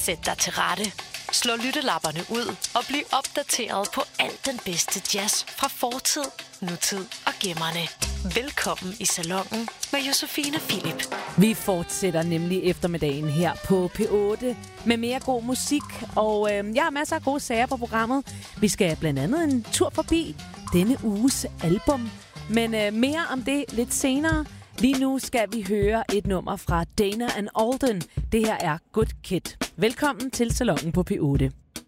Sæt dig til rette. Slå lyttelapperne ud og bliv opdateret på alt den bedste jazz fra fortid, nutid og gemmerne. Velkommen i salonen med Josefine Philip. Vi fortsætter nemlig eftermiddagen her på P8 med mere god musik, og jeg har masser af gode sager på programmet. Vi skal blandt andet en tur forbi denne uges album, men mere om det lidt senere. Lige nu skal vi høre et nummer fra Dana and Alden. Det her er Good Kid. Velkommen til salonen på P8.